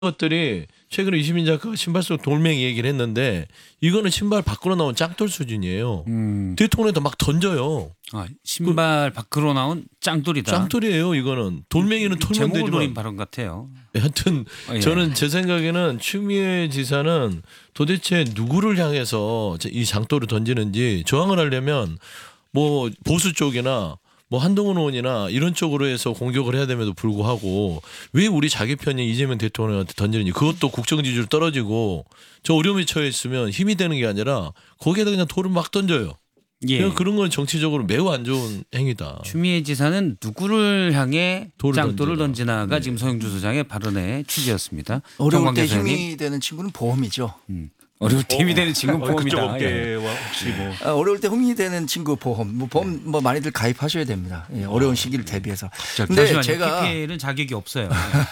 것들이 최근에 이시민 작가가 신발 속 돌멩이 얘기를 했는데 이거는 신발 밖으로 나온 짱돌 수준이에요. 대통령에다 막 던져요. 아, 신발 밖으로 나온 짱돌이다. 짱돌이에요. 이거는 돌멩이는 털면 제목을 되지만. 노린 발언 같아요. 하여튼 예. 저는 제 생각에는 추미애 지사는 도대체 누구를 향해서 이 장돌을 던지는지 저항을 하려면 뭐 보수 쪽이나 뭐 한동훈 의원이나 이런 쪽으로 해서 공격을 해야 됨에도 불구하고 왜 우리 자기 편인 이재명 대통령한테 던지는지, 그것도 국정 지지율 떨어지고 저 어려움에 처해 있으면 힘이 되는 게 아니라 거기에다 그냥 돌을 막 던져요. 예. 그런 건 정치적으로 매우 안 좋은 행위다. 추미애 지사는 누구를 향해 짱돌을 던지나가 네. 지금 서영주 소장의 발언의 취지였습니다. 어려울 정광재 때 소장님. 힘이 되는 친구는 보험이죠. 어려울 때 힘이 되는 친구 그쪽 보험이다. 예. 업계와 혹시 뭐 어려울 때 힘이 되는 친구 보험, 보험 많이들 가입하셔야 됩니다. 예, 어려운 시기를 대비해서. 근데 잠시만요. 제가 PPL은 자격이 없어요.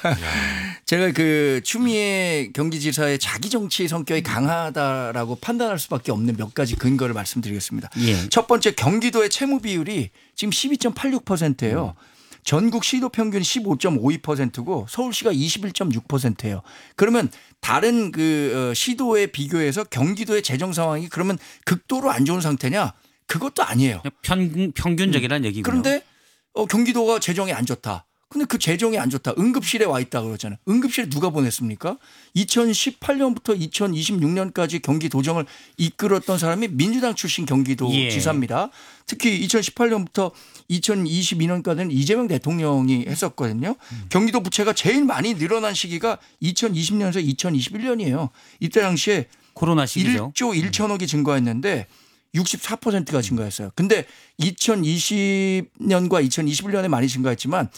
그 추미애 경기지사의 자기 정치 성격이 강하다라고 판단할 수밖에 없는 몇 가지 근거를 말씀드리겠습니다. 예. 첫 번째, 경기도의 채무 비율이 지금 12.86%예요. 전국 시도 평균 15.52%고 서울시가 21.6%예요. 그러면 다른 시도에 비교해서 경기도의 재정 상황이 그러면 극도로 안 좋은 상태냐? 그것도 아니에요. 평균적이라는 얘기고요. 그런데 경기도가 재정이 안 좋다. 근데 그 재정이 안 좋다. 응급실에 와 있다 그러잖아요. 응급실에 누가 보냈습니까? 2018년부터 2026년까지 경기도정을 이끌었던 사람이 민주당 출신 경기도 예. 지사입니다. 특히 2018년부터 2022년까지는 이재명 대통령이 했었거든요. 경기도 부채가 제일 많이 늘어난 시기가 2020년에서 2021년이에요. 이때 당시에 코로나 시기죠. 1조 1천억이 증가했는데 64%가 증가했어요. 근데 2020년과 2021년에 많이 증가했지만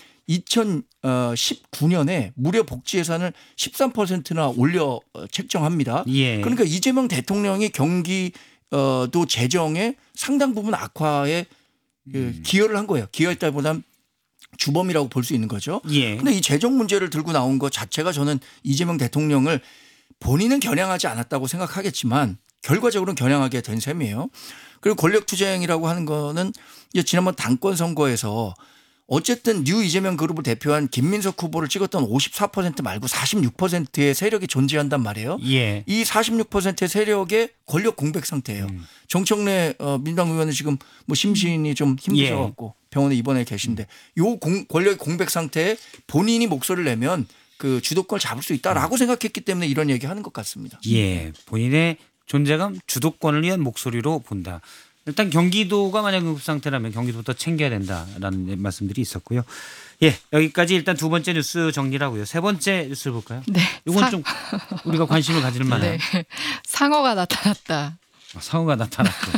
2019년에 무려 복지 예산을 13%나 올려 책정합니다. 예. 그러니까 이재명 대통령이 경기도 재정의 상당 부분 악화에 기여를 한 거예요. 기여했다기보다는 주범이라고 볼 수 있는 거죠. 예. 그런데 이 재정 문제를 들고 나온 것 자체가 저는 이재명 대통령을 본인은 겨냥하지 않았다고 생각하겠지만 결과적으로는 겨냥하게 된 셈이에요. 그리고 권력투쟁이라고 하는 거는 지난번 당권 선거에서 어쨌든 뉴 이재명 그룹을 대표한 김민석 후보를 찍었던 54% 말고 46%의 세력이 존재한단 말이에요. 예. 이 46%의 세력의 권력 공백 상태예요. 정청래 민주당 의원은 지금 뭐 심신이 좀 힘드셔갖고 병원에 입원해 계신데 요 권력 공백 상태에 본인이 목소리를 내면 그 주도권을 잡을 수 있다라고 생각했기 때문에 이런 얘기하는 것 같습니다. 예. 본인의 존재감, 주도권을 위한 목소리로 본다. 일단 경기도가 만약 응급 상태라면 경기도부터 챙겨야 된다라는 말씀들이 있었고요. 예, 여기까지 일단 두 번째 뉴스 정리를 하고요. 세 번째 뉴스를 볼까요? 네. 이건 좀 우리가 관심을 가질 만한. 네. 상어가 나타났다. 상어가 나타났고.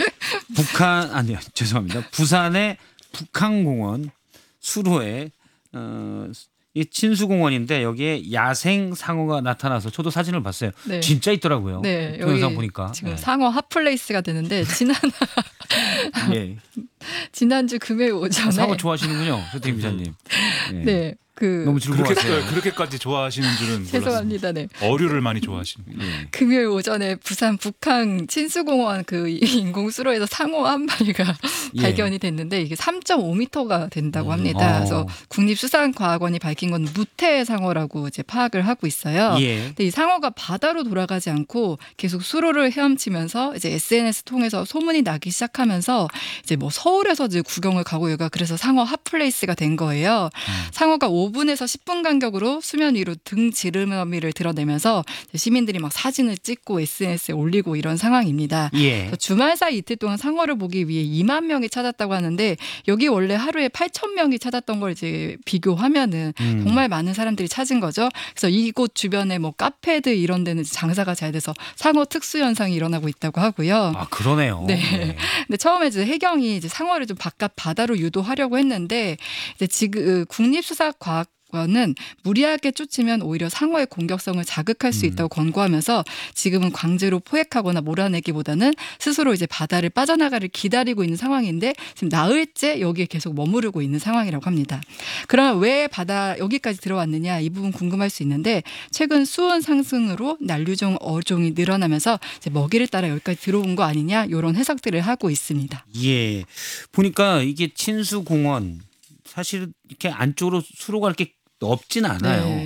죄송합니다. 부산의 북한공원 수로에 이 친수공원인데 여기에 야생 상어가 나타나서 저도 사진을 봤어요. 네. 진짜 있더라고요. 네, 동영상 여기 보니까. 지금 네. 상어 핫플레이스가 되는데 예. 지난주 금요일 오전에 상어 좋아하시는군요, 서태임 기자님. 예. 네, 너무 즐거웠어요. 그렇게까지 좋아하시는 줄은 죄송합니다. 네. 어류를 많이 좋아하시는. 금요일 오전에 부산 북한 친수공원 그 인공수로에서 상어 한 마리가 예. 발견이 됐는데 이게 3.5m가 된다고 합니다. 그래서 국립수산과학원이 밝힌 건 무태 상어라고 이제 파악을 하고 있어요. 예. 근데 이 상어가 바다로 돌아가지 않고 계속 수로를 헤엄치면서 이제 SNS 통해서 소문이 나기 시작하면서 이제 뭐 서울에서 이제 구경을 가고 여기가 그래서 상어 핫플레이스가 된 거예요. 상어가 5분에서 10분 간격으로 수면 위로 등 지르머미를 드러내면서 시민들이 막 사진을 찍고 SNS에 올리고 이런 상황입니다. 예. 주말 사이 이틀 동안 상어를 보기 위해 2만 명이 찾았다고 하는데 여기 원래 하루에 8천 명이 찾았던 걸 이제 비교하면은 정말 많은 사람들이 찾은 거죠. 그래서 이곳 주변에 뭐 카페들 이런 데는 장사가 잘 돼서 상어 특수 현상이 일어나고 있다고 하고요. 아, 그러네요. 네. 근데 처음에 이제 해경이 이제 상어를 좀 바깥 바다로 유도하려고 했는데 이제 지금 국립수사과학원은 무리하게 쫓으면 오히려 상어의 공격성을 자극할 수 있다고 권고하면서 지금은 강제로 포획하거나 몰아내기보다는 스스로 이제 바다를 빠져나가를 기다리고 있는 상황인데 지금 나흘째 여기에 계속 머무르고 있는 상황이라고 합니다. 그러면 왜 바다 여기까지 들어왔느냐 이 부분 궁금할 수 있는데 최근 수온 상승으로 난류종 어종이 늘어나면서 이제 먹이를 따라 여기까지 들어온 거 아니냐 이런 해석들을 하고 있습니다. 예. 보니까 이게 친수공원 사실 이렇게 안쪽으로 수로가 이렇게 넓진 않아요. 네.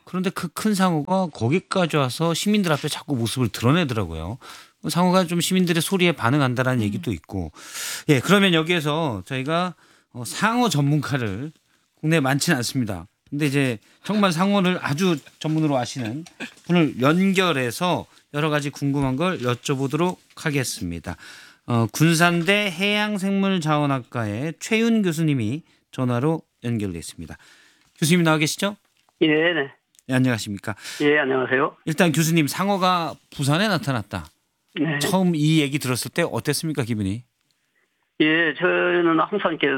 그런데 그 큰 상어가 거기까지 와서 시민들 앞에 자꾸 모습을 드러내더라고요. 상어가 좀 시민들의 소리에 반응한다라는 얘기도 있고. 예, 그러면 여기에서 저희가 상어 전문가를 국내에 많지는 않습니다. 근데 이제 정말 상어를 아주 전문으로 아시는 분을 연결해서 여러 가지 궁금한 걸 여쭤보도록 하겠습니다. 군산대 해양생물자원학과의 최윤 교수님이 전화로 연결돼 있습니다. 교수님 나와 계시죠? 예, 네. 네, 안녕하십니까? 예, 안녕하세요. 일단 교수님 상어가 부산에 나타났다. 네. 처음 이 얘기 들었을 때 어땠습니까 기분이? 예, 저는 항상 이렇게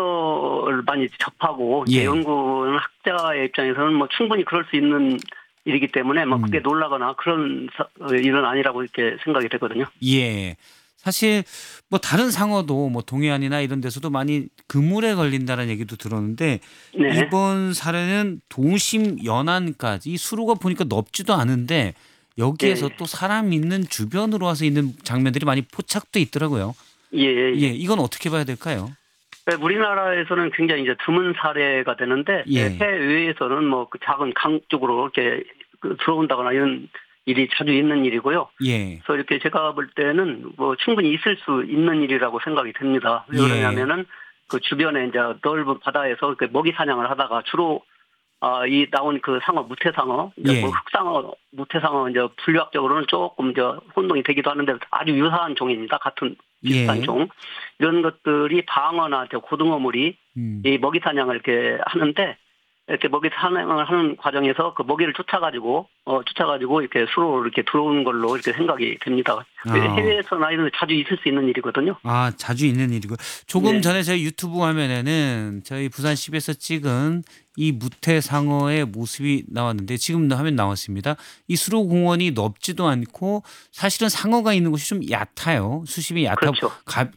상어를 많이 접하고 예. 연구는 학자의 입장에서는 뭐 충분히 그럴 수 있는 일이기 때문에 뭐 그게 놀라거나 그런 일은 아니라고 이렇게 생각이 되거든요. 예. 사실 뭐 다른 상어도 뭐 동해안이나 이런 데서도 많이 그물에 걸린다는 얘기도 들었는데 네. 이번 사례는 도심 연안까지 수로가 보니까 넓지도 않은데 여기에서 네. 또 사람 있는 주변으로 와서 있는 장면들이 많이 포착돼 있더라고요. 예, 예. 예, 이건 어떻게 봐야 될까요? 우리나라에서는 굉장히 이제 드문 사례가 되는데 예. 해외에서는 뭐 그 작은 강 쪽으로 이렇게 들어온다거나 이런 일이 자주 있는 일이고요. 예. 그래서 이렇게 제가 볼 때는 뭐 충분히 있을 수 있는 일이라고 생각이 됩니다. 왜 예. 그러냐면은 그 주변에 이제 넓은 바다에서 이렇게 먹이 사냥을 하다가 주로 이 나온 그 상어 무태상어, 이제 예. 뭐 흑상어, 무태상어 이제 분류학적으로는 조금 이제 혼동이 되기도 하는데 아주 유사한 종입니다. 같은 비슷한 예. 종 이런 것들이 방어나 고등어물이 이 먹이 사냥을 이렇게 하는데 이렇게 먹이 사냥을 하는 과정에서 그 먹이를 쫓아가지고 이렇게 수로로 이렇게 들어오는 걸로 이렇게 생각이 됩니다. 아. 해외에서나 이런 데 자주 있을 수 있는 일이거든요. 아, 자주 있는 일이고. 조금 네. 전에 저희 유튜브 화면에는 저희 부산시에서 찍은 이 무태상어의 모습이 나왔는데 지금 화면 나왔습니다. 이 수로공원이 넓지도 않고 사실은 상어가 있는 곳이 좀 얕아요. 수심이 얕아 그렇죠.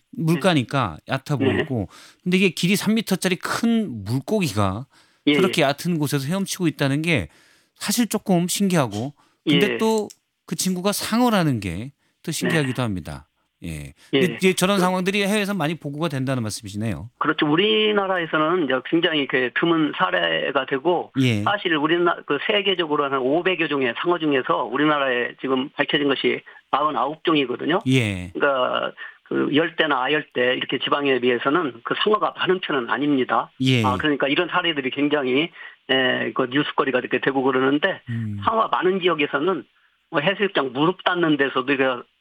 물가니까 얕아 네. 보이고. 근데 이게 길이 3m짜리 큰 물고기가 예, 그렇게 얕은 곳에서 헤엄치고 있다는 게 사실 조금 신기하고 근데 예. 또 그 친구가 상어라는 게 또 신기하기도 합니다. 예. 예. 근데 이제 저런 상황들이 해외에서 많이 보고가 된다는 말씀이시네요. 그렇죠. 우리나라에서는 이제 굉장히 그 드문 사례가 되고 예. 사실 우리나라 그 세계적으로 한 500여 종의 상어 중에서 우리나라에 지금 밝혀진 것이 49종이거든요. 예. 그러니까 그 열대나 아열대 이렇게 지방에 비해서는 그 상어가 많은 편은 아닙니다. 예. 그러니까 이런 사례들이 굉장히 그 뉴스거리가 이렇게 되고 그러는데 상어가 많은 지역에서는 뭐 해수욕장 무릎 닿는 데서도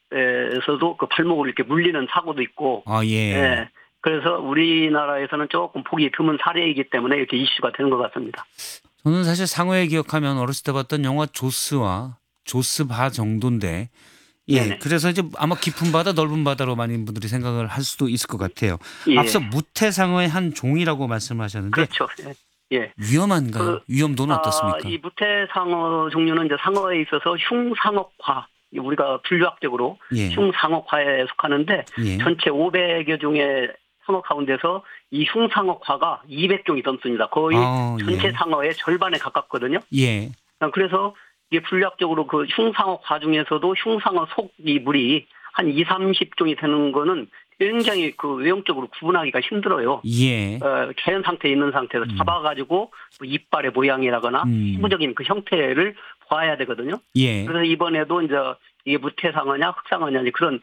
에서도 그 발목을 이렇게 물리는 사고도 있고. 아, 예. 예. 그래서 우리나라에서는 조금 보기 드문 사례이기 때문에 이렇게 이슈가 되는 것 같습니다. 저는 사실 상어에 기억하면 어렸을 때 봤던 영화 조스와 조스바 정도인데 예. 네네. 그래서 이제 아마 깊은 바다 넓은 바다로 많은 분들이 생각을 할 수도 있을 것 같아요. 예. 앞서 무태상어의 한 종이라고 말씀하셨는데 그렇죠. 예. 위험한가요? 위험도는 어떻습니까? 이 무태상어 종류는 이제 상어에 있어서 흉상어과 우리가 분류학적으로 예. 흉상어과에 속하는데 예. 전체 500여 종의 상어 가운데서 이 흉상어과가 200종이 넘습니다. 거의 전체 예. 상어의 절반에 가깝거든요. 예. 그래서 이게 분류학적으로 그 흉상어과 중에서도 흉상어 속이 물이 한 2, 30종이 되는 거는 굉장히 그 외형적으로 구분하기가 힘들어요. 예. 자연 상태에 있는 상태에서 잡아가지고 뭐 이빨의 모양이라거나 세부적인 그 형태를 봐야 되거든요. 예. 그래서 이번에도 이제 이게 무태상어냐 흑상어냐 그런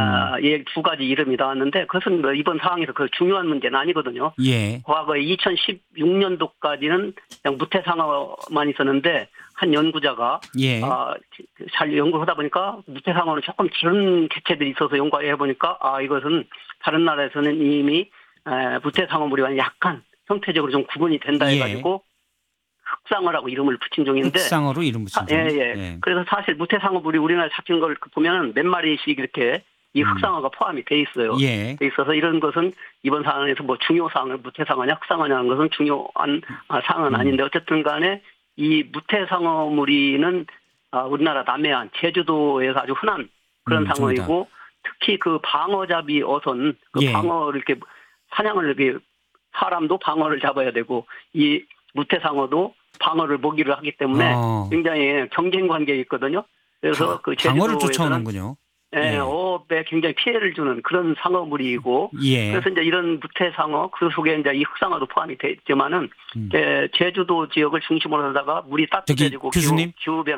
두 가지 이름이 나왔는데 그것은 뭐 이번 상황에서 그 중요한 문제는 아니거든요. 예. 과거에 2016년도까지는 그냥 무태상어만 있었는데 한 연구자가 예. 잘 연구하다 보니까 무태상어는 조금 다른 개체들이 있어서 연구해 보니까 이것은 다른 나라에서는 이미 무태상어물이 약간 형태적으로 좀 구분이 된다 해가지고 흑상어라고 이름을 붙인 종인데 흑상어로 이름 붙인 종. 예. 그래서 사실 무태상어물이 우리나라에 잡힌 걸 보면 몇 마리씩 이렇게 이 흑상어가 포함이 돼 있어요. 예. 돼 있어서 이런 것은 이번 사안에서 뭐 중요 사항을 무태상어냐 흑상어냐는 것은 중요한 사항은 아닌데 어쨌든 간에 이 무태상어 무리는 우리나라 남해안 제주도에서 아주 흔한 그런 상어이고 특히 그 방어잡이 어선 그 예. 방어를 이렇게 사냥을 이렇게 사람도 방어를 잡아야 되고 이 무태상어도 방어를 먹이를 하기 때문에 굉장히 경쟁 관계에 있거든요. 그래서 그 방어를 제주도에서는 쫓아오는군요. 예. 어업에 굉장히 피해를 주는 그런 상어물이고 예. 그래서 이제 이런 무태상어 그 속에 이제 이 흑상어도 포함이 돼 있지만은 제주도 지역을 중심으로 하다가 물이 따뜻해지고 교수님. 기후